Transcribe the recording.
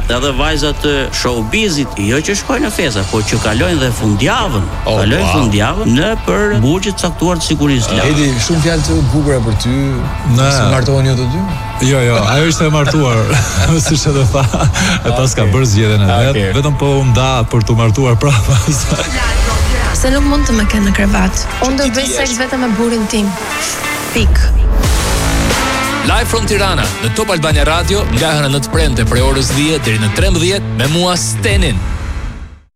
edhe vajzat të showbizit, jo që shkojnë në festa, po që kalojnë dhe fundjavën. Kalojnë fundjavën në për burgje të caktuar të sigurisë. Edi, shumë fjalë të bukura për ty. Si martohen ju të dy? Jo, ajo ishte e martuar, siç e tha. E pas ka bërë zgjedhjen e vet, vetëm po u nda për të martuar prapa. Se nuk mund të më kenë në krevat. Unë do bëj seks vetëm me burrin tim. Pik. Live from Tirana, në Top Albania Radio, nga hëna 9 premte prej orës 10 deri në 13 me mua Stenin.